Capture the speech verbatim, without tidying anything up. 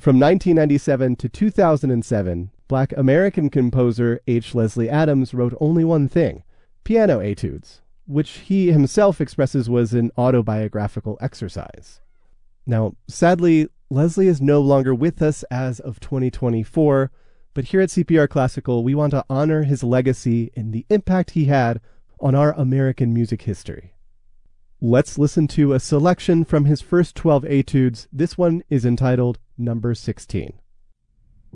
From nineteen ninety-seven to two thousand seven, Black American composer H. Leslie Adams wrote only one thing, piano etudes, which he himself expresses was an autobiographical exercise. Now, sadly, Leslie is no longer with us as of twenty twenty-four, but here at C P R Classical, we want to honor his legacy and the impact he had on our American music history. Let's listen to a selection from his first twelve etudes. This one is entitled Number sixteen.